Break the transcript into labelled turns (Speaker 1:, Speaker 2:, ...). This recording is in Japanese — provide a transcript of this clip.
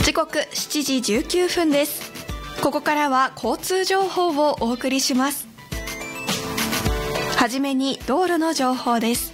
Speaker 1: 時刻7時19分です。ここからは交通情報をお送りします。はじめに道路の情報です。